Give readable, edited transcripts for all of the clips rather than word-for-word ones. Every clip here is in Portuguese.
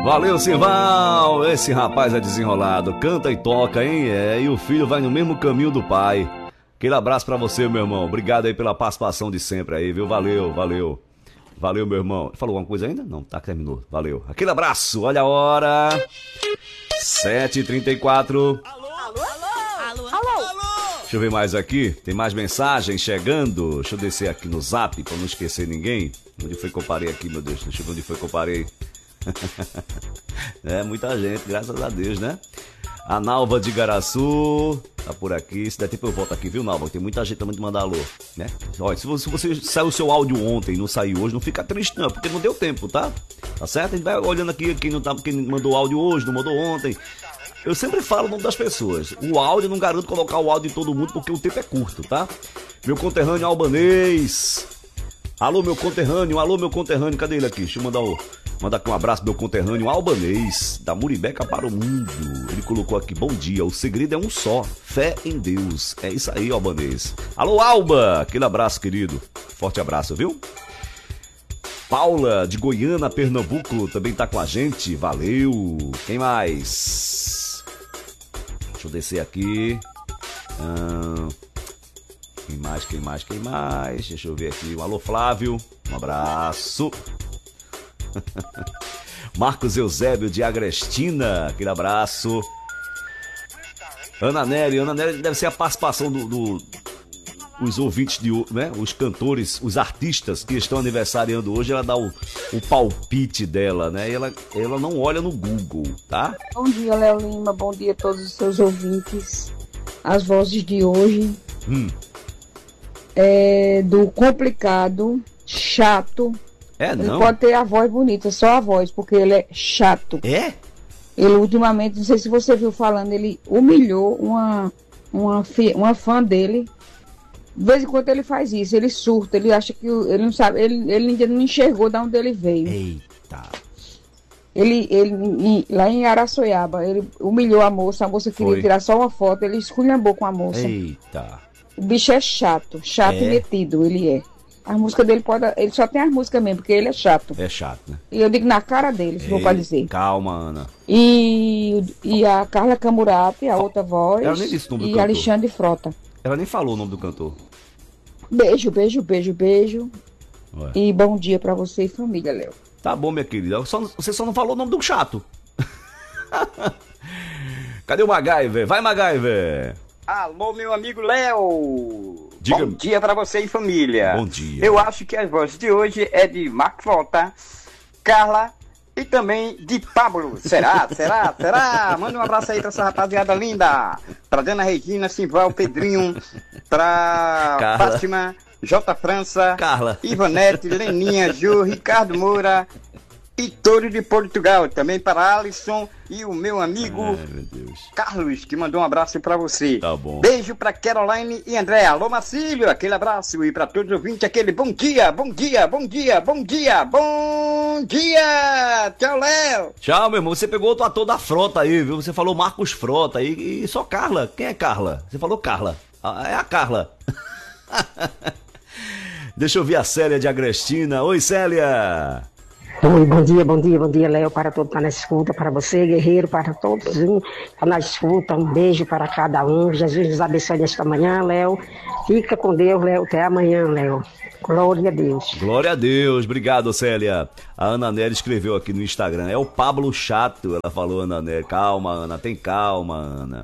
Valeu, Simval! Esse rapaz é desenrolado, canta e toca, hein? E o filho vai no mesmo caminho do pai. Aquele abraço pra você, meu irmão. Obrigado aí pela participação de sempre aí, viu? Valeu, valeu. Valeu, meu irmão. Falou alguma coisa ainda? Não, tá, terminou. Valeu. Aquele abraço, olha a hora. 7h34. Alô? Alô? Alô? Alô? Deixa eu ver mais aqui. Tem mais mensagens chegando. Deixa eu descer aqui no zap pra não esquecer ninguém. Onde foi que eu parei aqui, meu Deus? Deixa eu ver onde foi que eu parei. É, muita gente, graças a Deus, né? A Nalva de Igaraçu tá por aqui. Se der tempo eu volto aqui, viu, Nalva? Tem muita gente também de mandar alô, né? Olha, se você saiu o seu áudio ontem e não saiu hoje, não fica triste não, porque não deu tempo, tá? Tá certo? A gente vai olhando aqui quem mandou áudio hoje, não mandou ontem. Eu sempre falo o nome das pessoas. O áudio, não garanto colocar o áudio de todo mundo porque o tempo é curto, tá? Meu conterrâneo albanês. Alô, meu conterrâneo, cadê ele aqui? Deixa eu mandar aqui um abraço pro meu conterrâneo albanês, da Muribeca para o mundo. Ele colocou aqui, bom dia, o segredo é um só, fé em Deus. É isso aí, albanês. Alô, Alba, aquele abraço, querido. Forte abraço, viu? Paula, de Goiânia, Pernambuco, também tá com a gente, valeu. Quem mais? Deixa eu descer aqui. Quem mais? Deixa eu ver aqui. Alô, Flávio. Um abraço. Marcos Eusébio de Agrestina. Aquele abraço. Ana Nery deve ser a participação os ouvintes, né? Os cantores, os artistas que estão aniversariando hoje. Ela dá o palpite dela, né? E ela não olha no Google, tá? Bom dia, Léo Lima. Bom dia a todos os seus ouvintes. As vozes de hoje. Do complicado, chato. Ele não? pode ter a voz bonita, só a voz, porque ele é chato. É? Ele ultimamente, não sei se você viu falando, ele humilhou uma fã dele. De vez em quando ele faz isso, ele surta, ele acha que ele não sabe, ele ainda não enxergou de onde ele veio. Eita. Ele lá em Araçoiaba, ele humilhou a moça queria tirar só uma foto, ele esculhambou com a moça. Eita. O bicho é chato e metido, ele é. A música dele ele só tem as músicas mesmo, porque ele é chato. É chato, né? E eu digo na cara dele, se for pra dizer. Calma, Ana. E a Carla Camurati, a outra voz. Ela nem disse o nome do e cantor. Alexandre Frota. Ela nem falou o nome do cantor. Beijo. Ué. E bom dia pra você e família, Léo. Tá bom, minha querida. Você só não falou o nome do chato. Cadê o MacGyver? Vai, MacGyver. Alô, meu amigo Léo. Diga. Bom dia pra você e família. Bom dia. Eu acho que as vozes de hoje é de Marco Frota, Carla e também de Pablo. Será? Manda um abraço aí pra essa rapaziada linda. Pra Dana Regina, Simval, Pedrinho, pra Carla. Fátima, J. França, Carla. Ivanete, Leninha, Ju, Ricardo Moura e Toro de Portugal. Também para Alisson e o meu amigo Ai, meu Deus. Carlos, que mandou um abraço pra você. Tá bom. Beijo pra Caroline e André. Alô, Marcílio, aquele abraço. E pra todos os ouvintes, aquele bom dia. Tchau, Léo. Tchau, meu irmão. Você pegou outro ator da Frota aí, viu? Você falou Marcos Frota e só Carla. Quem é Carla? Você falou Carla. É a Carla. Deixa eu ver a Célia de Agrestina. Oi, Célia. Oi, bom dia, Léo, para todos que estão na escuta, para você, guerreiro, para todos que estão na escuta, um beijo para cada um, Jesus nos abençoe nesta manhã, Léo, fica com Deus, Léo, até amanhã, Léo, glória a Deus. Glória a Deus, obrigado, Célia. A Ana Nery escreveu aqui no Instagram, é o Pablo chato, ela falou, Ana Nery, calma, Ana, tem calma, Ana.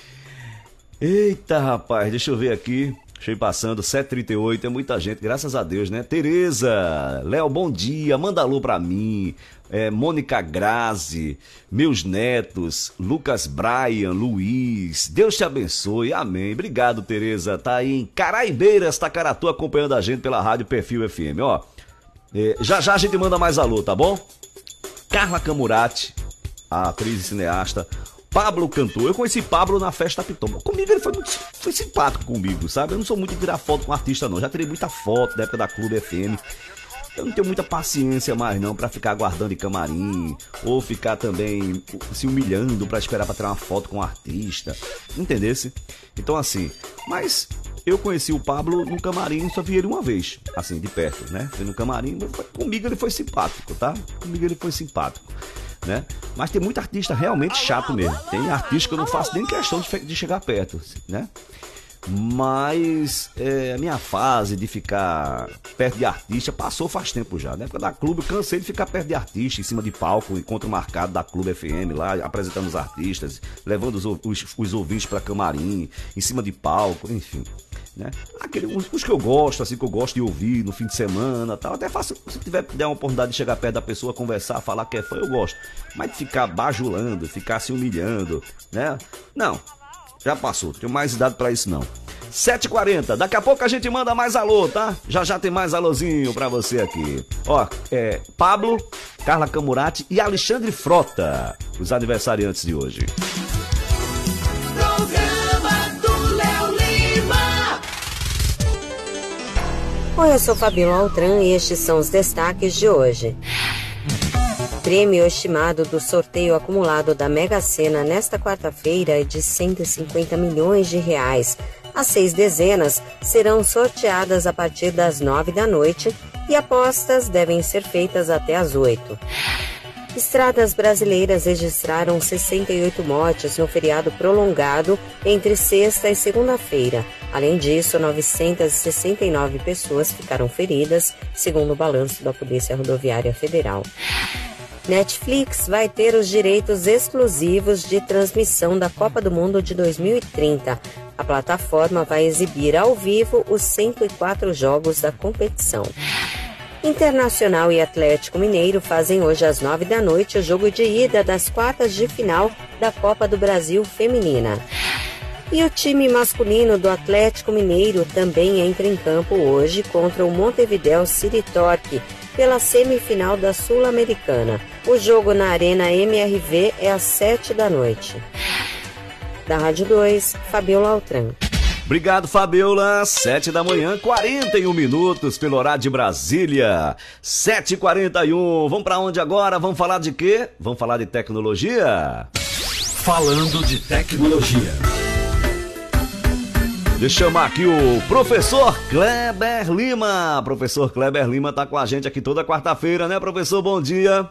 Eita, rapaz, deixa eu ver aqui. Deixa eu ir passando, 7h38, é muita gente, graças a Deus, né? Tereza, Léo, bom dia, manda alô pra mim. Mônica Grazi, meus netos, Lucas Brian, Luiz, Deus te abençoe, amém. Obrigado, Tereza, tá aí em Caraibeiras, Tacaratu, acompanhando a gente pela Rádio Perfil FM, ó. Já a gente manda mais alô, tá bom? Carla Camurati, a atriz e cineasta. Pablo cantor. Eu conheci Pablo na festa Pitoma. Comigo ele foi simpático comigo, sabe? Eu não sou muito de tirar foto com artista, não. Já tirei muita foto da época da Clube FM. Eu não tenho muita paciência mais, não, pra ficar aguardando em camarim. Ou ficar também se humilhando pra esperar pra tirar uma foto com um artista. Entendesse? Então, assim... Mas eu conheci o Pablo no camarim, só vi ele uma vez. Assim, de perto, né? Fui no camarim, mas comigo ele foi simpático, tá? Comigo ele foi simpático. né? Mas tem muito artista realmente chato mesmo. Tem artista que eu não faço nem questão de chegar perto, né? Mas a minha fase de ficar perto de artista passou faz tempo já. Na época da Clube, eu cansei de ficar perto de artista, em cima de palco, encontro marcado da Clube FM, lá apresentando os artistas, levando os ouvintes para camarim, em cima de palco, enfim. Né? Os que eu gosto, assim, que eu gosto de ouvir no fim de semana, tal, até faço, se der uma oportunidade de chegar perto da pessoa, conversar, falar que é fã, eu gosto. Mas de ficar bajulando, ficar se humilhando, né? Não. Já passou, tenho mais idade pra isso não. 7h40, daqui a pouco a gente manda mais alô, tá? Já tem mais alôzinho pra você aqui. Ó, Pablo, Carla Camurati e Alexandre Frota, os aniversariantes de hoje. Programa do Léo Lima. Oi, eu sou Fabiola Altran e estes são os destaques de hoje. Prêmio estimado do sorteio acumulado da Mega Sena nesta quarta-feira é de R$150 milhões. As 6 dezenas serão sorteadas a partir das 9 da noite e apostas devem ser feitas até às 8. Estradas brasileiras registraram 68 mortes no feriado prolongado entre sexta e segunda-feira. Além disso, 969 pessoas ficaram feridas, segundo o balanço da Polícia Rodoviária Federal. Netflix vai ter os direitos exclusivos de transmissão da Copa do Mundo de 2030. A plataforma vai exibir ao vivo os 104 jogos da competição. Internacional e Atlético Mineiro fazem hoje às 9 da noite o jogo de ida das quartas de final da Copa do Brasil Feminina. E o time masculino do Atlético Mineiro também entra em campo hoje contra o Montevidéu City Torque pela semifinal da Sul-Americana. O jogo na Arena MRV é às 7 da noite. Da Rádio 2, Fabiola Altran. Obrigado, Fabiola. 7 da manhã, 41 minutos pelo horário de Brasília. 7h41. Vamos para onde agora? Vamos falar de quê? Vamos falar de tecnologia? Falando de tecnologia. Deixa eu chamar aqui o professor Kleber Lima. Professor Kleber Lima tá com a gente aqui toda quarta-feira, né, professor? Bom dia.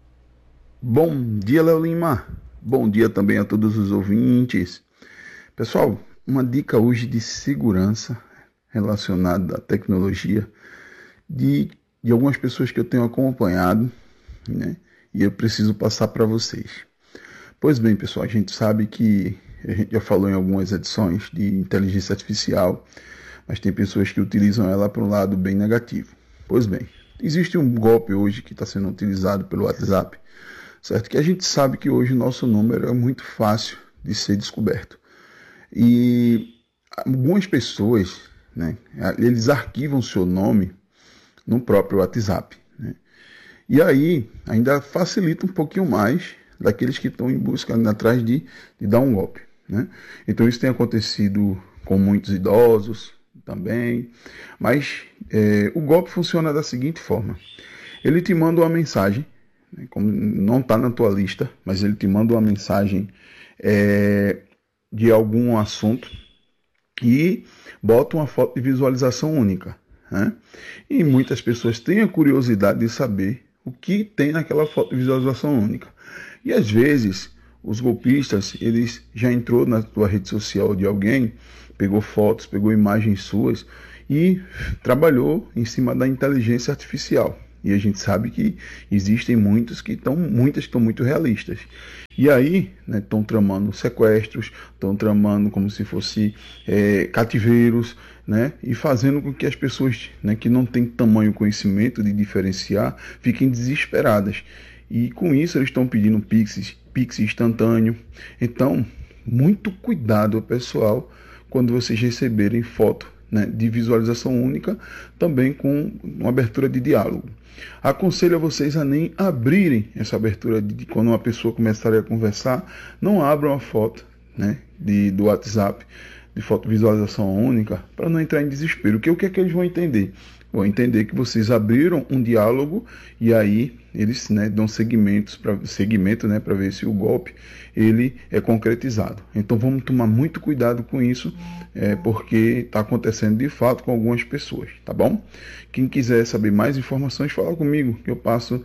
Bom dia, Léo Lima. Bom dia também a todos os ouvintes. Pessoal, uma dica hoje de segurança relacionada à tecnologia de algumas pessoas que eu tenho acompanhado, né? E eu preciso passar para vocês. Pois bem, pessoal, a gente sabe que a gente já falou em algumas edições de inteligência artificial, mas tem pessoas que utilizam ela para um lado bem negativo. Pois bem, existe um golpe hoje que está sendo utilizado pelo WhatsApp, certo? Que a gente sabe que hoje o nosso número é muito fácil de ser descoberto. E algumas pessoas, né, eles arquivam seu nome no próprio WhatsApp, né? E aí ainda facilita um pouquinho mais daqueles que estão em busca, atrás de dar um golpe, né? Então isso tem acontecido com muitos idosos também, mas o golpe funciona da seguinte forma: ele te manda uma mensagem, né, como não está na tua lista, mas ele te manda uma mensagem de algum assunto e bota uma foto de visualização única, né? E muitas pessoas têm a curiosidade de saber o que tem naquela foto de visualização única. E às vezes os golpistas, eles já entrou na tua rede social de alguém, pegou fotos, pegou imagens suas e trabalhou em cima da inteligência artificial. E a gente sabe que existem muitas que estão muito realistas. E aí, né, estão tramando sequestros, estão tramando como se fosse cativeiros, né, e fazendo com que as pessoas, né, que não têm tamanho conhecimento de diferenciar fiquem desesperadas. E com isso eles estão pedindo Pix instantâneo. Então, muito cuidado, pessoal, quando vocês receberem foto, né, de visualização única, também com uma abertura de diálogo. Aconselho a vocês a nem abrirem essa abertura quando uma pessoa começar a conversar. Não abram a foto, né, do WhatsApp, de foto visualização única, para não entrar em desespero. O que é que eles vão entender? Vão entender que vocês abriram um diálogo e aí eles, né, dão segmento, né, para ver se o golpe ele é concretizado. Então vamos tomar muito cuidado com isso, porque está acontecendo de fato com algumas pessoas, tá bom? Quem quiser saber mais informações, fala comigo, que eu passo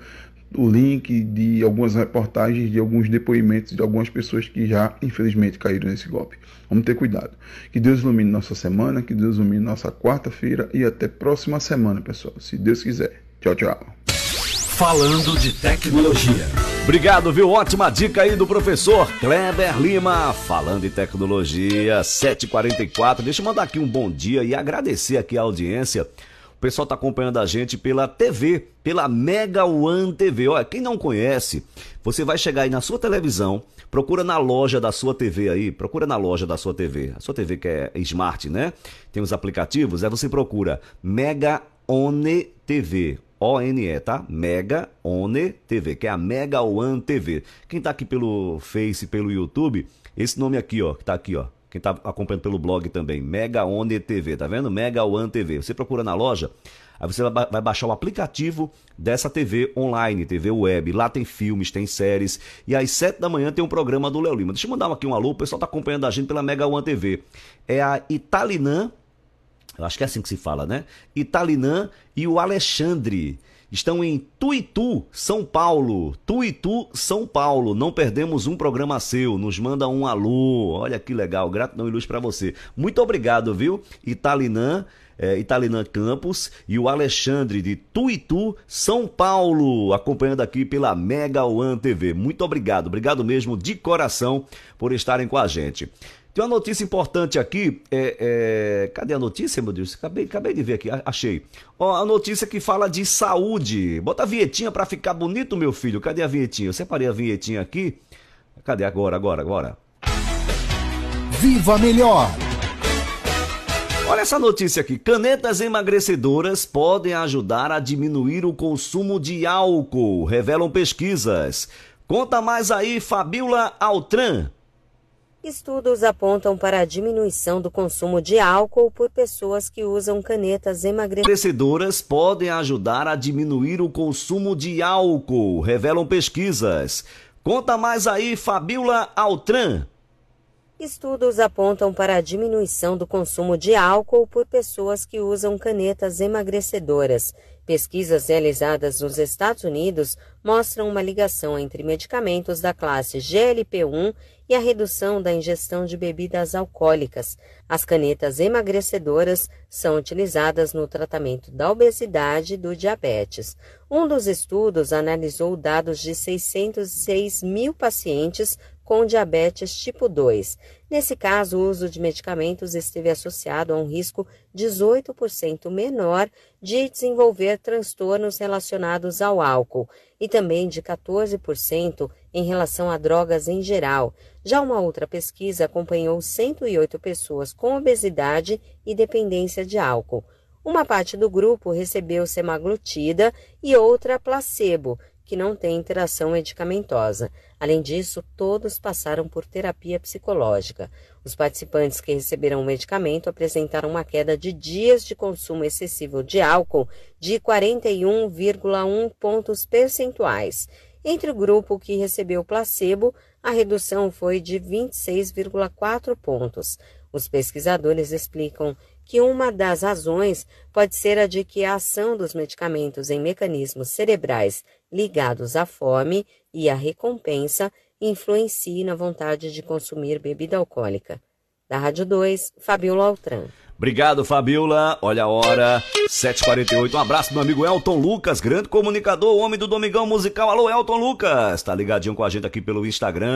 o link de algumas reportagens, de alguns depoimentos de algumas pessoas que já, infelizmente, caíram nesse golpe. Vamos ter cuidado. Que Deus ilumine nossa semana, que Deus ilumine nossa quarta-feira e até próxima semana, pessoal. Se Deus quiser. Tchau, tchau. Falando de tecnologia. Obrigado, viu? Ótima dica aí do professor Kleber Lima. Falando em tecnologia, 7h44. Deixa eu mandar aqui um bom dia e agradecer aqui a audiência. O pessoal está acompanhando a gente pela TV, pela Mega One TV. Olha, quem não conhece, você vai chegar aí na sua televisão, procura na loja da sua TV aí, procura na loja da sua TV. A sua TV que é Smart, né? Tem os aplicativos, aí você procura Mega One TV. ONE, tá? Mega One TV, que é a Mega One TV. Quem tá aqui pelo Face, pelo YouTube, esse nome aqui, ó, que tá aqui, ó. Quem tá acompanhando pelo blog também, Mega One TV, tá vendo? Mega One TV. Você procura na loja, aí você vai baixar o aplicativo dessa TV online, TV web. Lá tem filmes, tem séries. E às 7 da manhã tem um programa do Léo Lima. Deixa eu mandar aqui um alô, o pessoal tá acompanhando a gente pela Mega One TV. É a Italinã, eu acho que é assim que se fala, né? Italinã e o Alexandre estão em Tuitu, São Paulo. Tuitu, São Paulo. Não perdemos um programa seu. Nos manda um alô. Olha que legal. Gratidão e luz pra você. Muito obrigado, viu? Italinã Campos e o Alexandre de Tuitu, São Paulo, acompanhando aqui pela Mega One TV. Muito obrigado. Obrigado mesmo de coração por estarem com a gente. Tem uma notícia importante aqui, cadê a notícia, meu Deus? Acabei de ver aqui, achei. Ó, a notícia que fala de saúde. Bota a vinhetinha pra ficar bonito, meu filho. Cadê a vinhetinha? Eu separei a vinhetinha aqui. Cadê? Agora. Viva Melhor! Olha essa notícia aqui. Canetas emagrecedoras podem ajudar a diminuir o consumo de álcool, revelam pesquisas. Conta mais aí, Fabiola Altran. Estudos apontam para a diminuição do consumo de álcool por pessoas que usam canetas emagrecedoras podem ajudar a diminuir o consumo de álcool, revelam pesquisas. Conta mais aí, Fabiola Altran. Estudos apontam para a diminuição do consumo de álcool por pessoas que usam canetas emagrecedoras. Pesquisas realizadas nos Estados Unidos mostram uma ligação entre medicamentos da classe GLP-1 e a redução da ingestão de bebidas alcoólicas. As canetas emagrecedoras são utilizadas no tratamento da obesidade e do diabetes. Um dos estudos analisou dados de 606 mil pacientes com diabetes tipo 2. Nesse caso, o uso de medicamentos esteve associado a um risco 18% menor de desenvolver transtornos relacionados ao álcool e também de 14% em relação a drogas em geral. Já uma outra pesquisa acompanhou 108 pessoas com obesidade e dependência de álcool. Uma parte do grupo recebeu semaglutida e outra placebo, que não tem interação medicamentosa. Além disso, todos passaram por terapia psicológica. Os participantes que receberam o medicamento apresentaram uma queda de dias de consumo excessivo de álcool de 41,1 pontos percentuais. Entre o grupo que recebeu placebo, a redução foi de 26,4 pontos. Os pesquisadores explicam que uma das razões pode ser a de que a ação dos medicamentos em mecanismos cerebrais ligados à fome e à recompensa influencie na vontade de consumir bebida alcoólica. Da Rádio 2, Fabiola Altran. Obrigado, Fabiola. Olha a hora, 7h48. Um abraço, meu amigo Elton Lucas, grande comunicador, homem do Domingão Musical. Alô, Elton Lucas. Tá ligadinho com a gente aqui pelo Instagram.